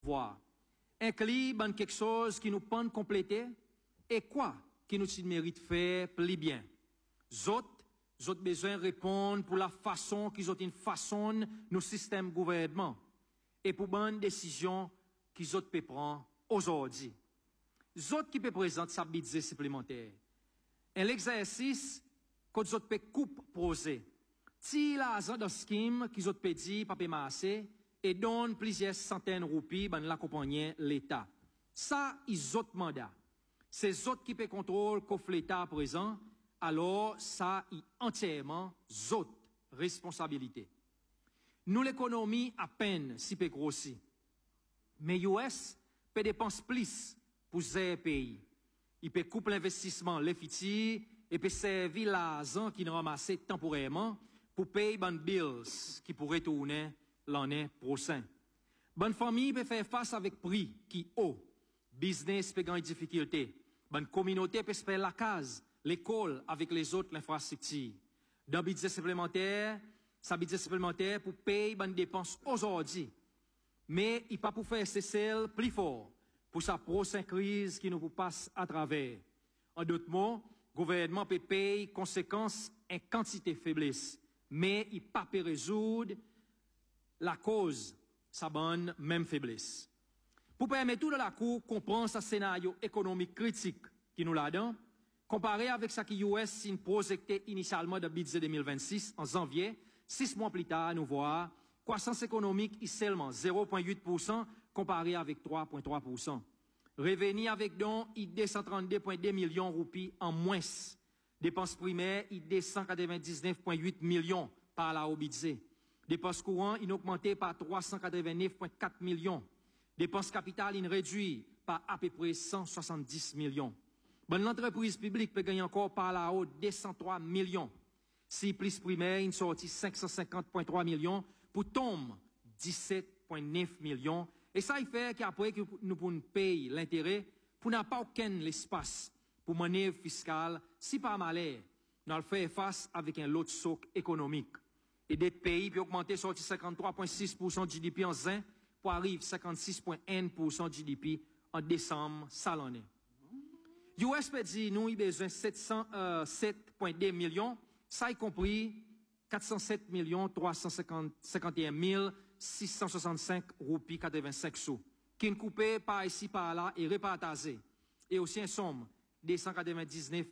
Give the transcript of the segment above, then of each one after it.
voir. Inclus dans quelque chose qui nous peut compléter et quoi qui nous mérite faire plus bien. Autres besoin de répondre pour la façon qu'ils ont une façon nos systèmes gouvernement et pour bonne décision qu'ils ont pu prendre aujourd'hui. Autres qui peuvent présenter sa budget supplémentaire. Un exercice qu'ils ont pu coupe poser. Si l'argent dans scheme qu'ils ont pu dire pas masser et donne plusieurs centaines de roupies ben l'accompagner l'État. Ça, ils ont mandat. C'est autres qui peuvent contrôler qu'offre l'État présent, alors ça y entièrement autres responsabilité. Nous l'économie à peine si peut grossir. Mais US peut dépenser plus pour ces pays. Il peut couper l'investissement les futurs et peut servir l'argent qui nous ramassé temporairement pour payer bonnes bills qui pourraient tourner l'année prochaine. Bonne famille peut faire face avec prix qui haut. Business peut gagner difficulté. Bonne communauté peut se faire la case, l'école avec les autres infrastructures. Dans budget supplémentaire, ça budget supplémentaire pour payer bonnes dépenses aujourd'hui. Mais il pas pour faire cesser plus fort pour sa prochaine crise qui nous passe à travers. En d'autres mots, le gouvernement peut payer conséquences en quantité faiblesse, mais il pas peut résoudre la cause, sa bonne même faiblesse. Pour permettre tout de la Cour comprendre ce scénario économique critique qui nous l'a donné, comparé avec ce que US projetait initialement de budget 2026 en janvier, 6 mois plus tard, nous voyons croissance économique est seulement 0,8% comparé avec 3,3%. Revenu avec don, il descend 32,2 millions de roupies en moins. Dépenses primaires, il descend 99,8 millions par la au budget. Dépenses courantes, il augmenté par 389,4 millions. Dépenses capitales, il réduit par à peu près 170 millions. Bonne l'entreprise publique peut gagner encore par la haut 203 millions. Si plus primaire, il sortit 550,3 millions pour tomber 17,9 millions. Et ça, il fait qu'après que nous pouvons payer l'intérêt, pour n'a pas aucun espace pour manœuvre fiscale, si par malheur, nous allons faire face avec un lot de choc économique. Et des pays peuvent augmenter sorti 53,6% de GDP en juin pour arriver 56,1% de GDP en décembre, ça l'année. US peut dire, nous, il besoin 7,2 millions, ça y compris 407 351 665 roupies 85 sous, qui est coupé par ici, par là et repartagé. Et aussi en somme, 299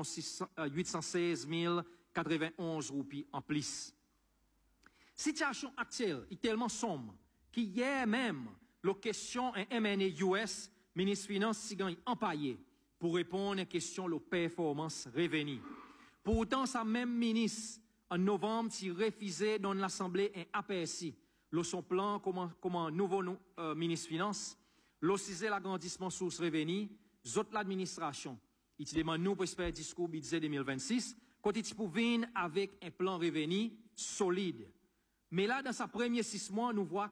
816 091 roupies en plus. Situation actuelle est tellement sombre qu'hier même, la question en MNA US, ministre Finance s'y gagne empaillé pour répondre à la question de performance revenue. Pourtant, sa même ministre, en novembre, s'y refusait dans l'Assemblée un aperçu, son plan comme nouveau ministre Finance, l'ossisé l'agrandissement source revenue, zot l'administration. Il demande nous pour faire discours budget 2026, quand il pour venir avec un plan revenu solide. Mais là, dans sa première 6 mois, nous voit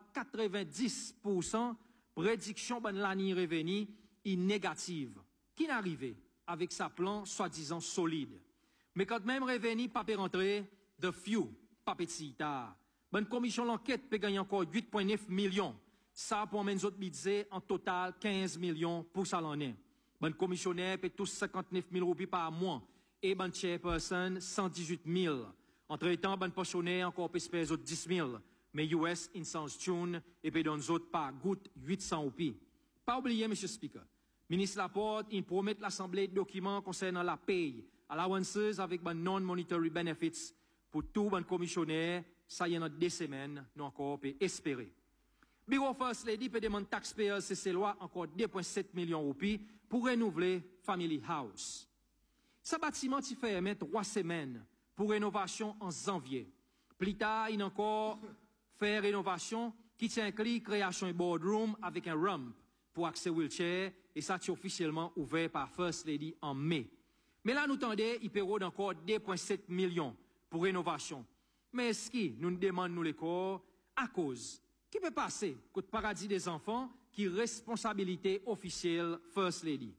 90% prédiction de l'année revenu est négative. Qui n'arrivait avec sa plan soi-disant solide. Mais quand même revenu pas peut rentrer, de few, pas petit tard. Bonne commission l'enquête peut gagner encore 8,9 millions. Ça pour mener autres budget en total 15 millions pour ça l'année. Bonne commissionnaire peut tous 59 000 roupies par mois. Et bonne chairperson 118 000. Entre-temps, bonne pensionnaire encore peut espérer autres 10 000. Mais US, in sans tune, et peut donner autres par goutte 800 roupies. Pas oublier, Monsieur Speaker. Ministre Laporte, il promet l'Assemblée de documents concernant la paye, allowances avec bon non-monetary benefits pour tout bon commissionnaire, ça y est dans 2 semaines, nous encore peut espérer. Bureau First Lady peut demander taxpayers ces lois encore 2,7 millions de roupies pour renouveler Family House. Ce bâtiment y fait 3 semaines pour rénovation en janvier. Plus tard, il a encore fait rénovation qui inclut création de boardroom avec un ramp pour accès wheelchair, et ça est officiellement ouvert par First Lady en mai. Mais là, nous tendez, il paieront encore 2,7 millions pour rénovation. Mais est-ce que nous demandons les corps à cause qui peut passer côté paradis des enfants qui responsabilité officielle First Lady?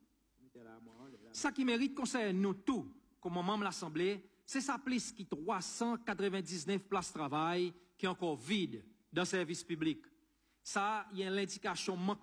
Ça qui mérite concerne nous tous, comme membre de l'Assemblée, c'est sa place qui 399 places de travail qui est encore vide dans le service public. Ça, il y a l'indication